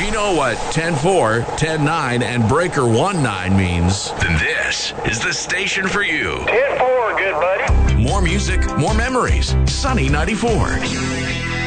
you know what 10-4, 10-9, and Breaker 1-9 means, then this is the station for you. 10-4, good buddy. More music, more memories. Sunny 94.